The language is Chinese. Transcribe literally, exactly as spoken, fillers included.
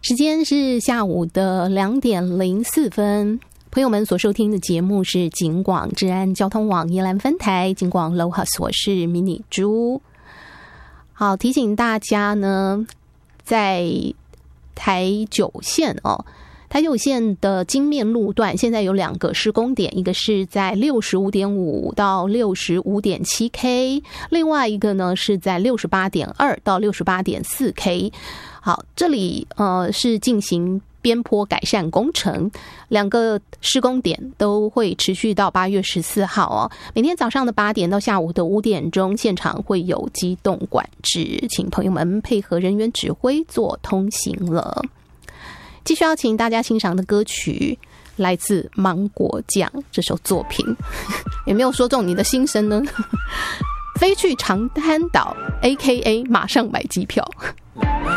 时间是下午的两点零四分。朋友们所收听的节目是警广治安交通网宜兰分台警广 Lohas， 我是迷你猪。好，提醒大家呢，在台九线哦，台九线的金面路段现在有两个施工点，一个是在 六十五点五 到 六十五点七 K， 另外一个呢是在 六十八点二 到 六十八点四 K。 好，这里呃是进行边坡改善工程，两个施工点都会持续到八月十四号哦。每天早上的八点到下午的五点钟，现场会有机动管制，请朋友们配合人员指挥做通行了。继续要请大家欣赏的歌曲来自芒果酱这首作品，有没有说中你的心声呢？飞去长滩岛 A K A 马上买机票。